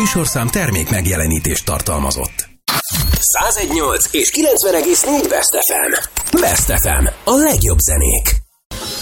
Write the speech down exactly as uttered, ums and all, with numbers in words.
műsorszám termék megjelenítést tartalmazott. száz egy egész nyolc és kilencven egész négy Best ef em. Best ef em. A legjobb zenék.